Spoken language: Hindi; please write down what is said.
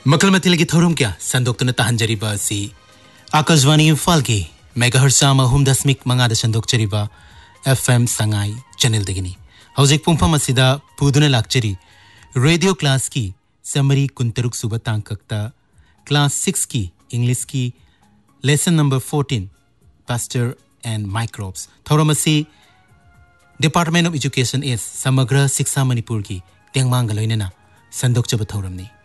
मकल मथिल की थौरम क्या संदोक्तन तहंजरीबा सी आकाशवाणी इम्फाल की megahertz 3.5 संदोक्चरीबा FM Sangai channel दगिनी हौजिक पुंफम असिदा पुदुना लाक्चरी radio class की समरी कुंतरुक सुबह तांकक्ता क्लास 6 की इंग्लिश की lesson number 14 pastor and microbes थौरम असि डिपार्टमेंट ऑफ एजुकेशन इस समग्र शिक्षा मणिपुर की तेंगमांग लोइनना संदोक्चब थौरमनी